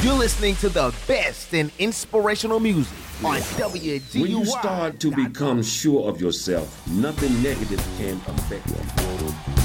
You're listening to the best in inspirational music on WGUR. When you start to become sure of yourself, nothing negative can affect you.